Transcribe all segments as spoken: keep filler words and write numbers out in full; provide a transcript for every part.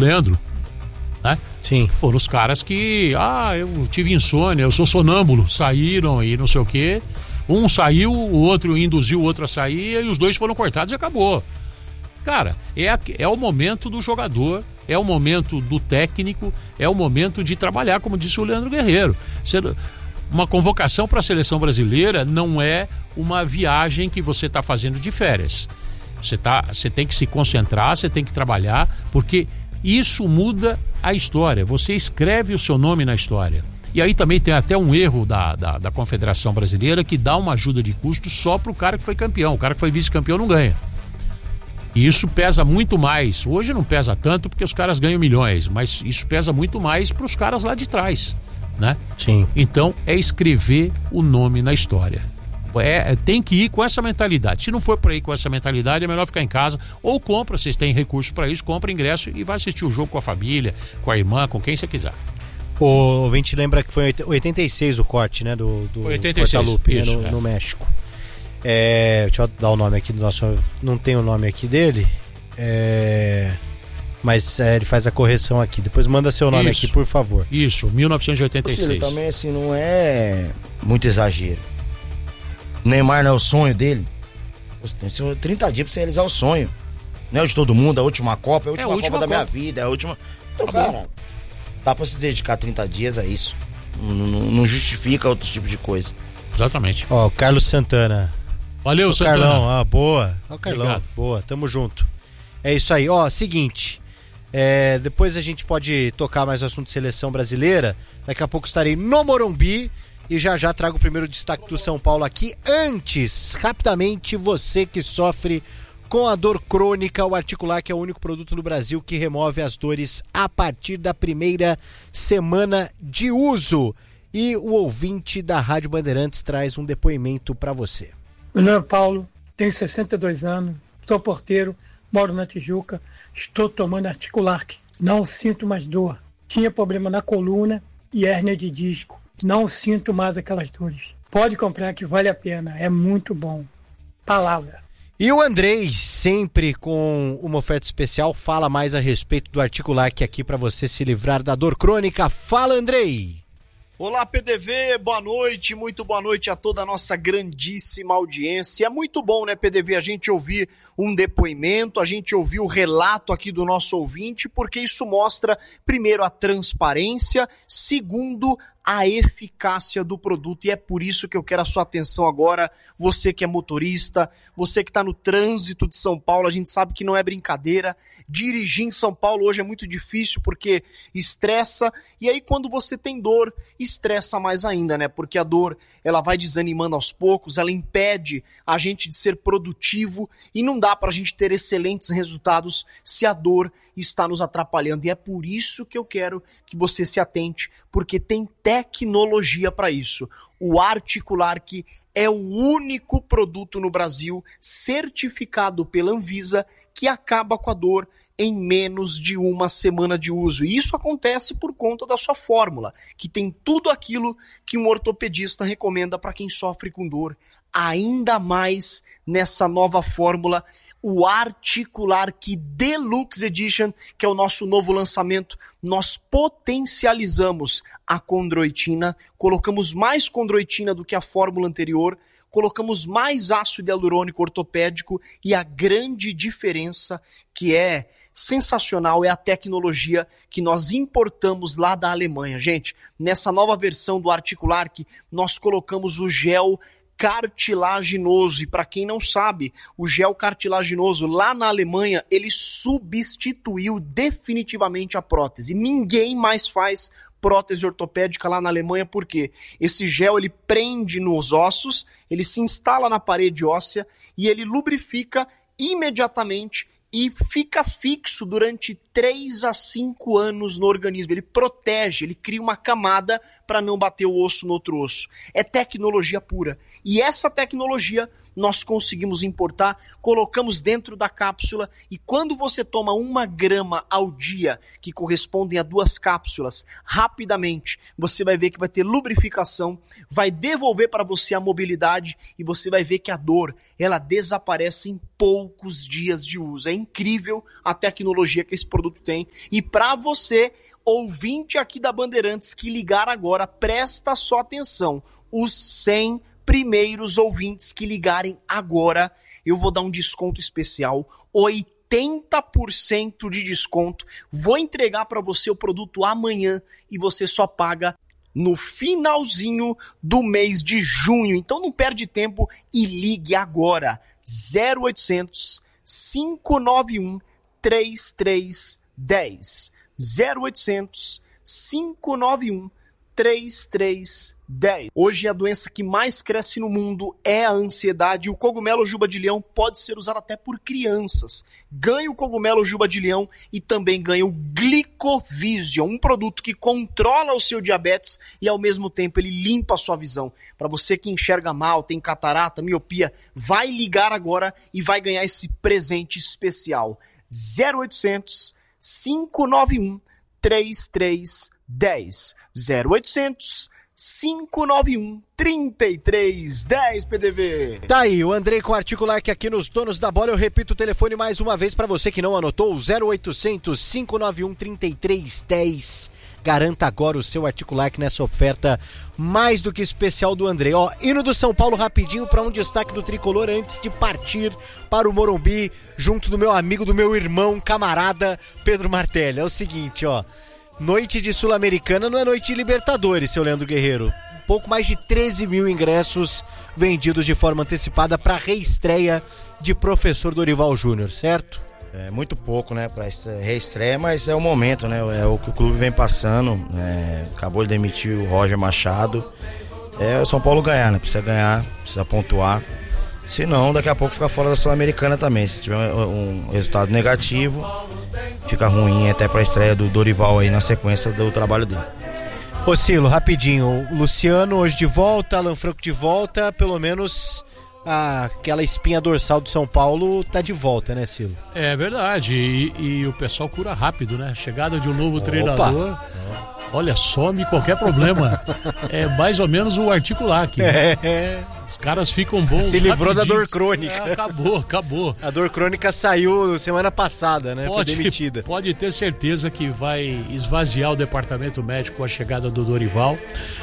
Leandro, né? Sim. Foram os caras que, ah, eu tive insônia, eu sou sonâmbulo, saíram e não sei o quê. Um saiu, o outro induziu o outro a sair e os dois foram cortados e acabou. Cara, é, é o momento do jogador, é o momento do técnico, é o momento de trabalhar, como disse o Leandro Guerreiro. Uma convocação para a seleção brasileira não é uma viagem que você está fazendo de férias. Você, tá, você tem que se concentrar, você tem que trabalhar, porque isso muda a história. Você escreve o seu nome na história. E aí também tem até um erro da, da, da Confederação Brasileira que dá uma ajuda de custo só para o cara que foi campeão. O cara que foi vice-campeão não ganha. E isso pesa muito mais. Hoje não pesa tanto porque os caras ganham milhões, mas isso pesa muito mais para os caras lá de trás, né? Sim. Então é escrever o nome na história. É, tem que ir com essa mentalidade. Se não for para ir com essa mentalidade, é melhor ficar em casa ou compra, vocês têm recursos para isso, compra ingresso e vai assistir o jogo com a família, com a irmã, com quem você quiser. O ouvinte lembra que foi oitenta e seis o corte, né, do, do oitenta e seis, Portalupe, isso, né, no, é. no México. É, deixa eu dar o nome aqui do nosso... Não tem o nome aqui dele, é, mas é, ele faz a correção aqui. Depois manda seu nome isso, aqui, por favor. Isso, mil novecentos e oitenta e seis. Cílio, também assim, não é muito exagero. Neymar não é o sonho dele. Tem trinta dias pra você realizar o sonho. Não é o de todo mundo, a última Copa, é a última, é a última Copa da Copa. minha vida, é a última... Então, tá cara, bom. Dá pra se dedicar trinta dias a isso. Não, não, não justifica outro tipo de coisa. Exatamente. Ó, o Carlos Santana. Valeu, o Santana. Carlão, ah, boa. Ó, o Carlão, Obrigado. Boa, tamo junto. É isso aí, ó, seguinte, é, depois a gente pode tocar mais o assunto de seleção brasileira, daqui a pouco estarei no Morumbi e já já trago o primeiro destaque do São Paulo aqui. Antes, rapidamente, você que sofre com a dor crônica, o Articular, que é o único produto no Brasil que remove as dores a partir da primeira semana de uso. E o ouvinte da Rádio Bandeirantes traz um depoimento para você. Meu nome é Paulo, tenho sessenta e dois anos, sou porteiro, moro na Tijuca, estou tomando Articular, não sinto mais dor. Tinha problema na coluna e hérnia de disco, não sinto mais aquelas dores. Pode comprar que vale a pena, é muito bom. Palavra. E o Andrei, sempre com uma oferta especial, fala mais a respeito do Articular aqui para você se livrar da dor crônica. Fala, Andrei! Olá, P D V, boa noite, muito boa noite a toda a nossa grandíssima audiência. É muito bom, né, P D V, a gente ouvir um depoimento, a gente ouvir o relato aqui do nosso ouvinte, porque isso mostra, primeiro, a transparência, segundo, a eficácia do produto. E é por isso que eu quero a sua atenção agora, você que é motorista, você que está no trânsito de São Paulo, a gente sabe que não é brincadeira. Dirigir em São Paulo hoje é muito difícil porque estressa, e aí quando você tem dor, estressa mais ainda, né? Porque a dor, ela vai desanimando aos poucos, ela impede a gente de ser produtivo e não dá pra gente ter excelentes resultados se a dor está nos atrapalhando. E é por isso que eu quero que você se atente, porque tem tecnologia para isso. O Articular, que é o único produto no Brasil certificado pela Anvisa que acaba com a dor em menos de uma semana de uso. E isso acontece por conta da sua fórmula, que tem tudo aquilo que um ortopedista recomenda para quem sofre com dor. Ainda mais nessa nova fórmula, o Articular que Deluxe Edition, que é o nosso novo lançamento. Nós potencializamos a condroitina, colocamos mais condroitina do que a fórmula anterior, colocamos mais ácido hialurônico ortopédico e a grande diferença, que é sensacional, é a tecnologia que nós importamos lá da Alemanha. Gente, nessa nova versão do Articular, que nós colocamos o gel cartilaginoso, e para quem não sabe, o gel cartilaginoso lá na Alemanha, ele substituiu definitivamente a prótese. Ninguém mais faz prótese ortopédica lá na Alemanha, porque esse gel ele prende nos ossos, ele se instala na parede óssea e ele lubrifica imediatamente e fica fixo durante três a cinco anos no organismo. Ele protege, ele cria uma camada para não bater o osso no outro osso. É tecnologia pura. E essa tecnologia nós conseguimos importar, colocamos dentro da cápsula e quando você toma uma grama ao dia, que correspondem a duas cápsulas, rapidamente você vai ver que vai ter lubrificação, vai devolver para você a mobilidade e você vai ver que a dor, ela desaparece em poucos dias de uso. É incrível a tecnologia que esse produto tem. E para você, ouvinte aqui da Bandeirantes que ligar agora, presta só atenção. Os cem primeiros ouvintes que ligarem agora, eu vou dar um desconto especial, oitenta por cento de desconto. Vou entregar para você o produto amanhã e você só paga no finalzinho do mês de junho. Então não perde tempo e ligue agora. zero oitocentos, cinco nove um, três três um zero. zero oitocentos, cinco nove um, três três um zero. Hoje a doença que mais cresce no mundo é a ansiedade. O cogumelo juba de leão pode ser usado até por crianças. Ganhe o cogumelo juba de leão e também ganhe o Glicovision, um produto que controla o seu diabetes e ao mesmo tempo ele limpa a sua visão. Para você que enxerga mal, tem catarata, miopia, vai ligar agora e vai ganhar esse presente especial. zero oitocentos, cinco nove um, três três um zero. zero oitocentos, cinco nove um, três três um zero, P D V. Tá aí, o Andrei com Articular, que aqui nos Donos da Bola, eu repito o telefone mais uma vez para você que não anotou, zero oitocentos, cinco nove um, três três um zero. Garanta agora o seu Articular que nessa oferta mais do que especial do Andrei. Ó, hino do São Paulo rapidinho para um destaque do Tricolor antes de partir para o Morumbi, junto do meu amigo, do meu irmão, camarada Pedro Martelli. É o seguinte, ó, noite de Sul-Americana não é noite de Libertadores, seu Leandro Guerreiro. Pouco mais de treze mil ingressos vendidos de forma antecipada para a reestreia de Professor Dorival Júnior, certo? É muito pouco, né, pra reestreia, mas é o momento, né, é o que o clube vem passando, é, acabou de demitir o Roger Machado, é o São Paulo ganhar, né, precisa ganhar, precisa pontuar, senão daqui a pouco fica fora da Sul-Americana também, se tiver um resultado negativo, fica ruim até pra estreia do Dorival aí na sequência do trabalho dele. Ô Silo, rapidinho, o Luciano hoje de volta, Alan Franco de volta, pelo menos... Ah, aquela espinha dorsal do São Paulo tá de volta, né, Silo? É verdade, e, e o pessoal cura rápido, né? Chegada de um novo Opa. treinador, olha, some qualquer problema. É mais ou menos o Articular aqui, né? É. Os caras ficam bons. Se livrou da dor crônica. É, acabou, acabou. A dor crônica saiu semana passada, né? Pode, Foi demitida. Pode ter certeza que vai esvaziar o departamento médico com a chegada do Dorival.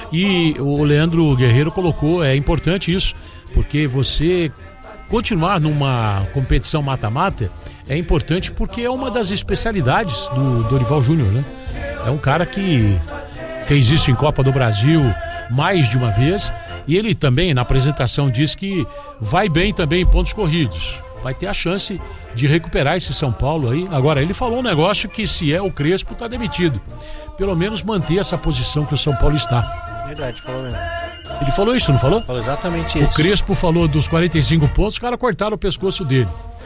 E o Leandro Guerreiro colocou, é importante isso, porque você continuar numa competição mata-mata é importante porque é uma das especialidades do Dorival Júnior, né? É um cara que fez isso em Copa do Brasil mais de uma vez e ele também na apresentação disse que vai bem também em pontos corridos. Vai ter a chance de recuperar esse São Paulo aí. Agora, ele falou um negócio que se é o Crespo, tá demitido. Pelo menos manter essa posição que o São Paulo está. Verdade, falou mesmo. Ele falou isso, não falou? Falou exatamente isso. O Crespo falou dos quarenta e cinco pontos, os caras cortaram o pescoço dele.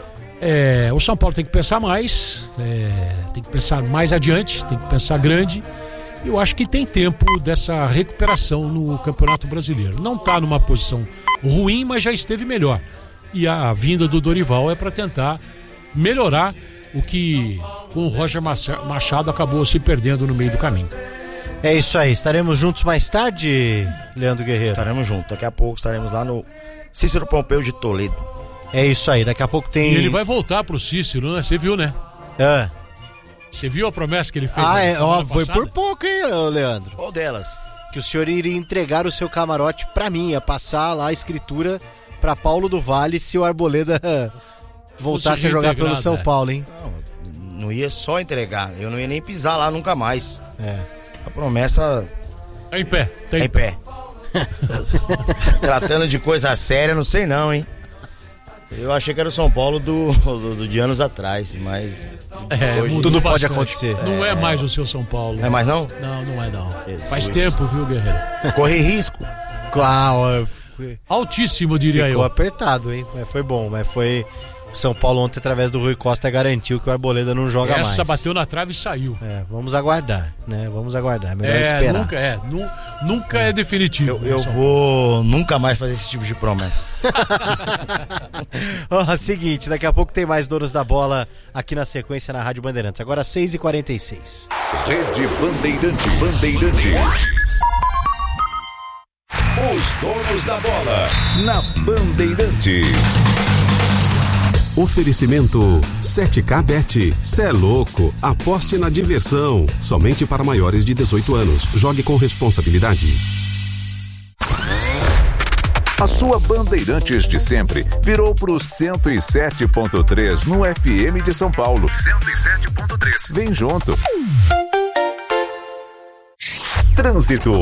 É, o São Paulo tem que pensar mais, é, tem que pensar mais adiante, tem que pensar grande. Eu acho que tem tempo dessa recuperação no Campeonato Brasileiro. Não está numa posição ruim, mas já esteve melhor. E a vinda do Dorival é para tentar melhorar o que com o Roger Machado acabou se perdendo no meio do caminho. É isso aí, estaremos juntos mais tarde, Leandro Guerreiro? Estaremos juntos, daqui a pouco estaremos lá no Cícero Pompeu de Toledo. É isso aí, daqui a pouco tem... E ele vai voltar pro Cícero, né? Você viu, né? É. Você viu a promessa que ele fez? Ah, é, ó, foi por pouco, hein, Leandro? Qual delas? Que o senhor iria entregar o seu camarote pra mim, ia passar lá a escritura pra Paulo do Vale se o Arboleda voltasse a jogar pelo São é. Paulo, hein? Não, não ia só entregar, eu não ia nem pisar lá nunca mais. É. A promessa... Tá em pé. Tá em pé. Tratando de coisa séria, não sei não, hein? Eu achei que era o São Paulo do, do, do de anos atrás, mas... É, hoje tudo pode acontecer. Não é. é mais o seu São Paulo. Não é mais não? Não, não é não. Jesus. Faz tempo, viu, Guerreiro? Corre risco. Qual? Altíssimo, diria Ficou eu. apertado, hein? Mas foi bom, mas foi... São Paulo ontem, através do Rui Costa, garantiu que o Arboleda não joga Essa mais. Essa bateu na trave e saiu. É, vamos aguardar, né? Vamos aguardar, melhor é, esperar. Nunca é, nu, nunca é, é definitivo. Eu, eu vou nunca mais fazer esse tipo de promessa. Ó, seguinte, daqui a pouco tem mais Donos da Bola aqui na sequência na Rádio Bandeirantes. Agora seis e quarenta e seis. Rede Bandeirantes. Bandeirantes. Os Donos da Bola na Bandeirantes. Oferecimento sete K Bet. Cê é louco. Aposte na diversão. Somente para maiores de dezoito anos. Jogue com responsabilidade. A sua Bandeirantes de sempre virou pro cento e sete ponto três no F M de São Paulo. cento e sete ponto três. Vem junto. Trânsito.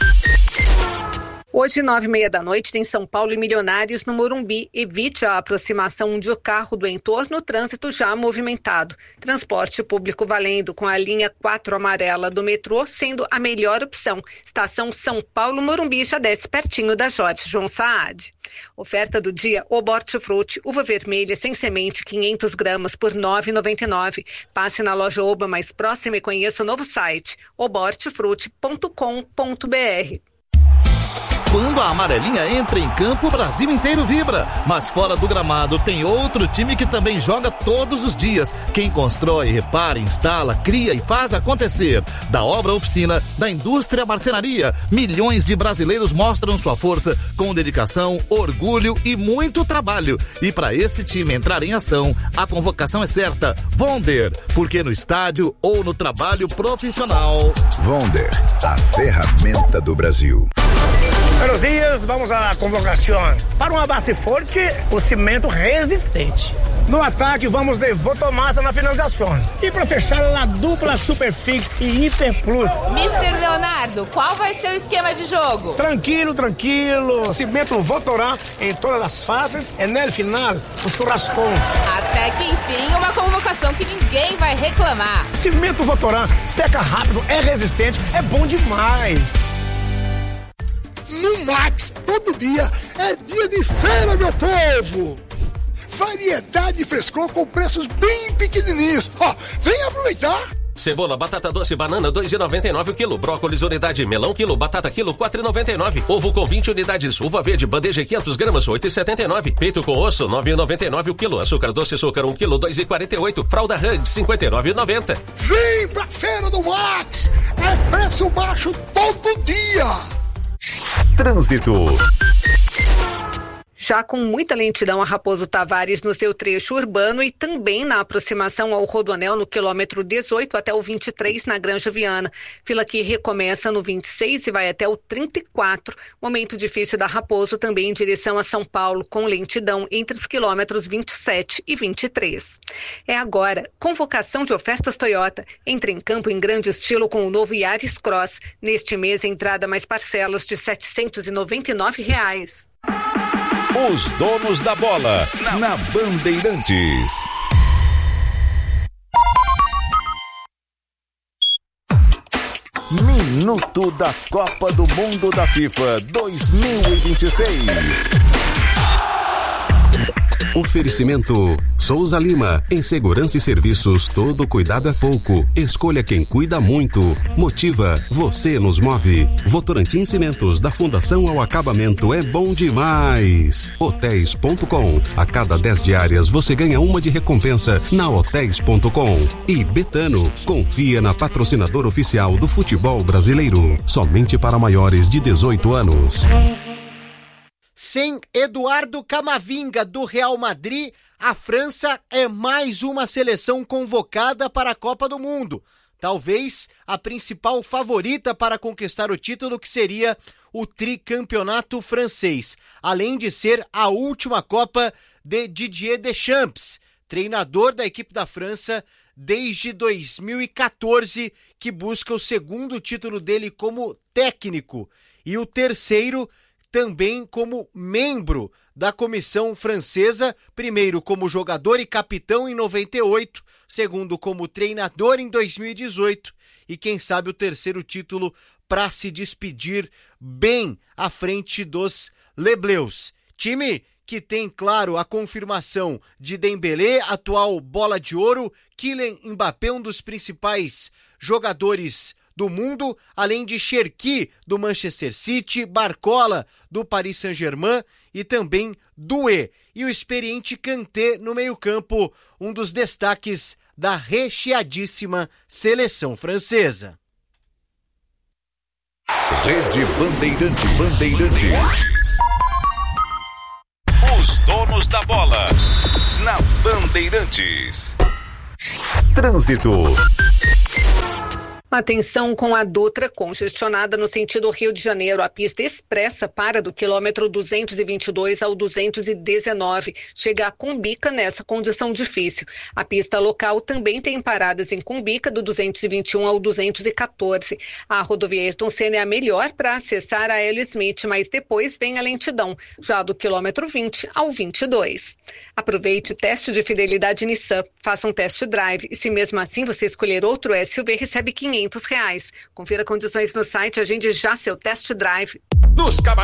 Hoje, nove e meia da noite, tem São Paulo e Milionários no Morumbi. Evite a aproximação de um carro do entorno, trânsito já movimentado. Transporte público valendo com a linha quatro amarela do metrô, sendo a melhor opção. Estação São Paulo-Morumbi já desce pertinho da Jorge João Saad. Oferta do dia, o Hortifruti, uva vermelha sem semente, quinhentas gramas por nove reais e noventa e nove centavos. Passe na loja Oba mais próxima e conheça o novo site, oba hortifruti ponto com ponto b r. Quando a amarelinha entra em campo, o Brasil inteiro vibra. Mas fora do gramado tem outro time que também joga todos os dias. Quem constrói, repara, instala, cria e faz acontecer. Da obra à oficina, da indústria à marcenaria, milhões de brasileiros mostram sua força com dedicação, orgulho e muito trabalho. E para esse time entrar em ação, a convocação é certa. Vonder, porque no estádio ou no trabalho profissional. Vonder, a ferramenta do Brasil. Buenos dias, vamos à convocação. Para uma base forte, o cimento resistente. No ataque, vamos de Votomassa na finalização. E para fechar, a dupla Superfix e Hiper Plus. mister Leonardo, qual vai ser o esquema de jogo? Tranquilo, tranquilo. Cimento Votorá em todas as fases e no final, o churrascão. Até que enfim, uma convocação que ninguém vai reclamar. Cimento Votorá seca rápido, é resistente, é bom demais. No Max, todo dia é dia de feira, meu povo! Variedade e frescor com preços bem pequenininhos. Ó, vem aproveitar! Cebola, batata doce, banana, dois reais e noventa e nove centavos o quilo. Brócolis, unidade. Melão, quilo. Batata, quilo, quatro reais e noventa e nove centavos. Ovo com vinte unidades. Uva verde, bandeja, quinhentas gramas, oito reais e setenta e nove centavos. Peito com osso, nove reais e noventa e nove centavos o quilo. Açúcar doce, açúcar, um quilo, dois reais e quarenta e oito centavos. Fralda Hud, cinquenta e nove reais e noventa centavos. Vem pra feira do Max! É preço baixo todo dia! Trânsito. Já com muita lentidão a Raposo Tavares no seu trecho urbano e também na aproximação ao Rodoanel no quilômetro dezoito até o vinte e três na Granja Viana. Fila que recomeça no vinte e seis e vai até o trinta e quatro. Momento difícil da Raposo também em direção a São Paulo, com lentidão entre os quilômetros vinte e sete e vinte e três. É agora, convocação de ofertas Toyota. Entre em campo em grande estilo com o novo Yaris Cross. Neste mês, entrada mais parcelas de setecentos e noventa e nove reais. Os Donos da Bola, na Bandeirantes. Minuto da Copa do Mundo da FIFA dois mil e vinte e seis. Oferecimento Souza Lima. Em segurança e serviços, todo cuidado é pouco. Escolha quem cuida muito. Motiva, você nos move. Votorantim Cimentos, da fundação ao acabamento, é bom demais. hotéis ponto com. A cada dez diárias você ganha uma de recompensa na hotéis ponto com. E Betano, confia na patrocinadora oficial do futebol brasileiro. Somente para maiores de dezoito anos. Sem Eduardo Camavinga, do Real Madrid, a França é mais uma seleção convocada para a Copa do Mundo. Talvez a principal favorita para conquistar o título, que seria o tricampeonato francês. Além de ser a última Copa de Didier Deschamps, treinador da equipe da França desde dois mil e quatorze, que busca o segundo título dele como técnico. E o terceiro também como membro da comissão francesa, primeiro como jogador e capitão em noventa e oito, segundo como treinador em dois mil e dezoito e quem sabe o terceiro título para se despedir bem à frente dos Les Bleus. Time que tem, claro, a confirmação de Dembélé, atual bola de ouro, Kylian Mbappé, um dos principais jogadores do mundo, além de Cherki, do Manchester City, Barcola, do Paris Saint-Germain e também Doué. E o experiente Kanté no meio-campo, um dos destaques da recheadíssima seleção francesa. Rede Bandeirantes. Bandeirantes. Os donos da bola. Na Bandeirantes. Trânsito. Atenção com a Dutra congestionada no sentido Rio de Janeiro. A pista expressa para do quilômetro duzentos e vinte e dois ao duzentos e dezenove. Chega a Cumbica nessa condição difícil. A pista local também tem paradas em Cumbica do duzentos e vinte e um ao duzentos e quatorze. A rodovia Ayrton Senna é a melhor para acessar a Hélio Smith, mas depois vem a lentidão, já do quilômetro vinte ao vinte e dois. Aproveite o teste de fidelidade Nissan. Faça um test drive e se mesmo assim você escolher outro S U V, recebe quinhentos reais. Confira condições no site, agende já seu test drive. Nos